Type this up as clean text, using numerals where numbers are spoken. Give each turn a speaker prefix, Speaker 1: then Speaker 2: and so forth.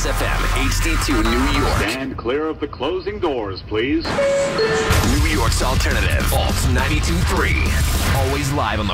Speaker 1: Kiss FM, HD2 New York.
Speaker 2: Stand clear of the closing doors, please.
Speaker 1: New York's alternative, Alt 92.3. Always live on the